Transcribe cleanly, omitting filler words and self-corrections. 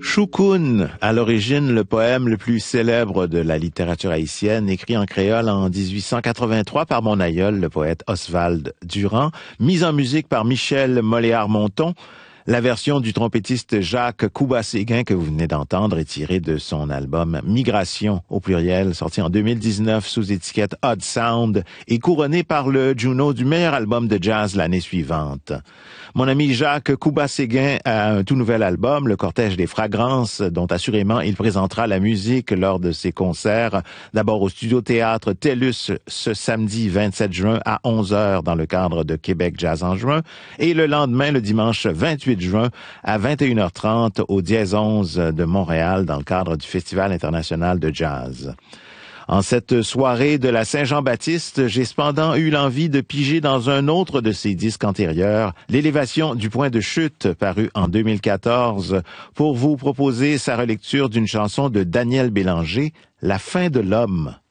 Shukun, à l'origine le poème le plus célèbre de la littérature haïtienne, écrit en créole en 1883 par mon aïeul, le poète Oswald Durand, mis en musique par Michel Moléar-Monton. La version du trompettiste Jacques Couba-Séguin que vous venez d'entendre est tirée de son album Migration au pluriel, sorti en 2019 sous étiquette Odd Sound et couronné par le Juno du meilleur album de jazz l'année suivante. Mon ami Jacques Couba-Séguin a un tout nouvel album, Le Cortège des Fragrances, dont assurément il présentera la musique lors de ses concerts, d'abord au Studio Théâtre TELUS ce samedi 27 juin à 11h dans le cadre de Québec Jazz en juin, et le lendemain, le dimanche 28 juin à 21h30 au Dièse 11 de Montréal dans le cadre du Festival international de jazz. En cette soirée de la Saint-Jean-Baptiste, j'ai cependant eu l'envie de piger dans un autre de ses disques antérieurs, L'élévation du point de chute, paru en 2014, pour vous proposer sa relecture d'une chanson de Daniel Bélanger, La fin de l'homme.